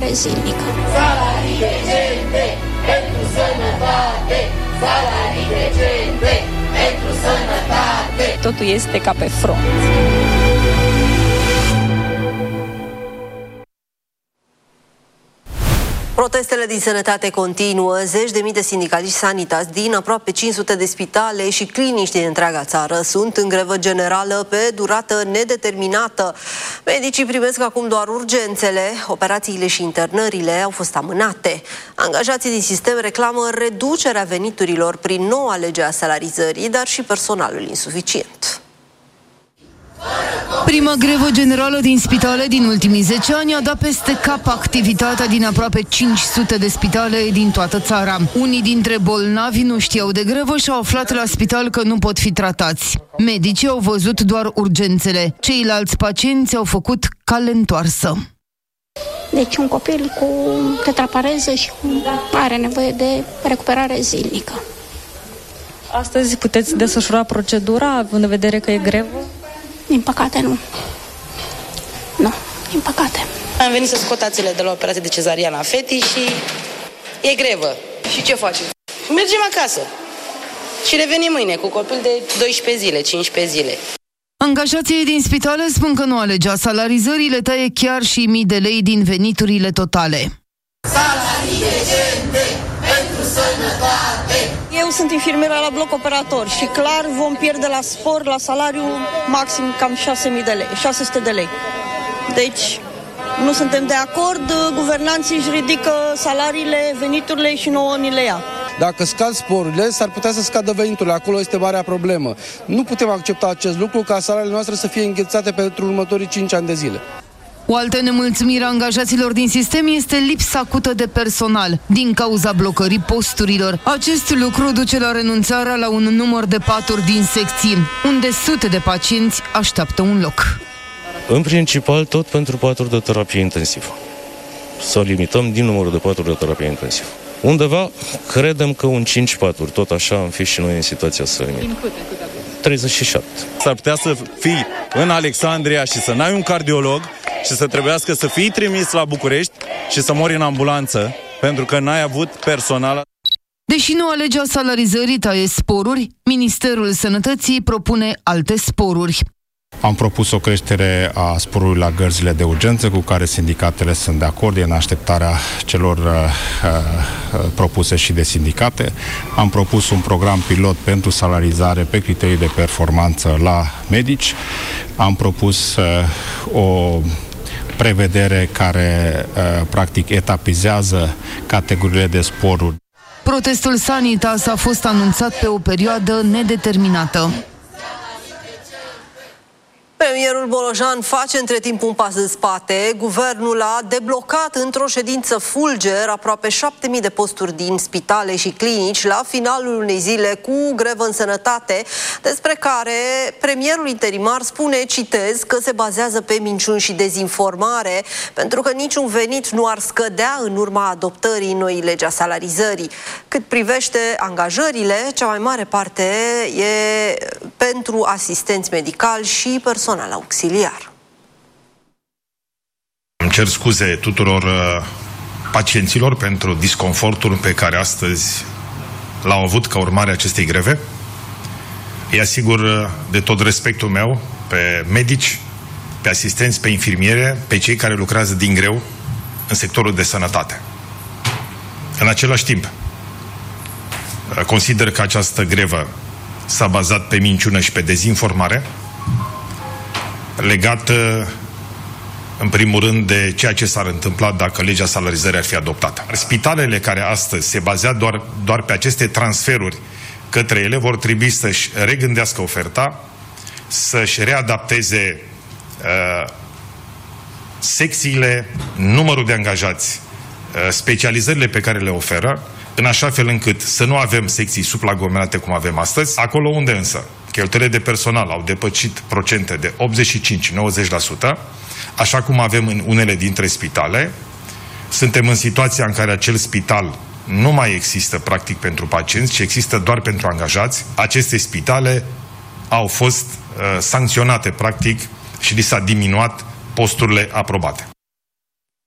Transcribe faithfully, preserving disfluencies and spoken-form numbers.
preocupare zilnică. Salarii decente pentru sănătate, salarii decente pentru sănătate. Totul este ca pe front. Protestele din sănătate continuă. Zeci de mii de sindicaliști sanitari din aproape cinci sute de spitale și clinici din întreaga țară sunt în grevă generală pe durată nedeterminată. Medicii primesc acum doar urgențele. Operațiile și internările au fost amânate. Angajații din sistem reclamă reducerea veniturilor prin noua lege a salarizării, dar și personalul insuficient. Prima grevă generală din spitale din ultimii zece ani a dat peste cap activitatea din aproape cinci sute de spitale din toată țara. Unii dintre bolnavi nu știau de grevă și au aflat la spital că nu pot fi tratați. Medicii au văzut doar urgențele. Ceilalți pacienți au făcut cale întoarsă. Deci un copil cu tetrapareză și cu are nevoie de recuperare zilnică. Astăzi puteți desfășura procedura, având în vedere că e grevă? Din păcate nu. Nu, din păcate. Am venit să scot ațele de la operație de cezariană a fetii și e grevă. Și ce faceți? Mergem acasă și revenim mâine cu copil de doisprezece zile, cincisprezece zile. Angajații din spitale spun că noua lege a salarizării le taie chiar și mii de lei din veniturile totale. Salarii decente pentru sănătate. Eu sunt infirmieră la bloc operator și clar vom pierde la spor, la salariu, maxim cam șase mii de lei, șase sute de lei. Deci nu suntem de acord, guvernanții își ridică salariile, veniturile și nouă ni le ia. Dacă scad sporurile, s-ar putea să scadă veniturile. Acolo este marea problemă. Nu putem accepta acest lucru ca salariile noastre să fie înghețate pentru următorii cinci ani de zile. O altă nemulțumire a angajaților din sistem este lipsa acută de personal, din cauza blocării posturilor. Acest lucru duce la renunțarea la un număr de paturi din secții, unde sute de pacienți așteaptă un loc. În principal, tot pentru paturi de terapie intensivă. Să limităm din numărul de paturi de terapie intensivă. Undeva, credem că un cinci paturi, tot așa am fi și noi în situația să limit. treizeci și șapte. S-ar putea să fii în Alexandria și să n-ai un cardiolog și să trebuiască să fii trimis la București și să mori în ambulanță pentru că n-ai avut personal. Deși noua lege a salarizării taie sporuri, Ministerul Sănătății propune alte sporuri. Am propus o creștere a sporului la gărzile de urgență, cu care sindicatele sunt de acord, e în așteptarea celor uh, uh, propuse și de sindicate. Am propus un program pilot pentru salarizare pe criterii de performanță la medici. Am propus uh, o prevedere care uh, practic etapizează categoriile de sporuri. Protestul Sanitas a fost anunțat pe o perioadă nedeterminată. Premierul Bolojan face între timp un pas în spate. Guvernul a deblocat într-o ședință fulger aproape șapte mii de posturi din spitale și clinici la finalul unei zile cu grevă în sănătate, despre care premierul interimar spune, citez, că se bazează pe minciuni și dezinformare, pentru că niciun venit nu ar scădea în urma adoptării noii legi a salarizării. Cât privește angajările, cea mai mare parte e pentru asistenți medicali și personal personal auxiliar. Îmi cer scuze tuturor uh, pacienților pentru disconfortul pe care astăzi l-au avut ca urmare a acestei greve. Îi asigur uh, de tot respectul meu pe medici, pe asistenți, pe infirmiere, pe cei care lucrează din greu în sectorul de sănătate. În același timp, uh, consider că această grevă s-a bazat pe minciună și pe dezinformare, legată, în primul rând, de ceea ce s-ar întâmpla dacă legea salarizării ar fi adoptată. Spitalele care astăzi se bazează doar, doar pe aceste transferuri către ele vor trebui să-și regândească oferta, să-și readapteze uh, secțiile, numărul de angajați, uh, specializările pe care le oferă, în așa fel încât să nu avem secții supraaglomerate cum avem astăzi. Acolo unde însă cheltuielile de personal au depășit procente de optzeci și cinci la nouăzeci la sută, așa cum avem în unele dintre spitale, suntem în situația în care acel spital nu mai există practic pentru pacienți, ci există doar pentru angajați. Aceste spitale au fost uh, sancționate practic și li s-a diminuat posturile aprobate.